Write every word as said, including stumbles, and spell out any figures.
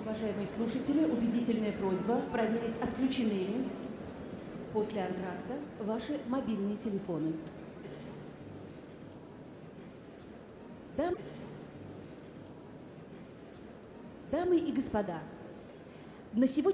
Уважаемые слушатели, убедительная просьба проверить, отключены ли после антракта ваши мобильные телефоны. Дам... Дамы и господа, на сегодня...